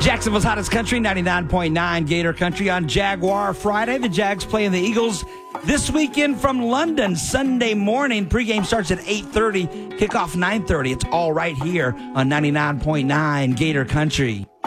Jacksonville's hottest country, 99.9 Gator Country on Jaguar Friday. The Jags playing the Eagles this weekend from London Sunday morning. Pregame starts at 8:30, kickoff 9:30. It's all right here on 99.9 Gator Country.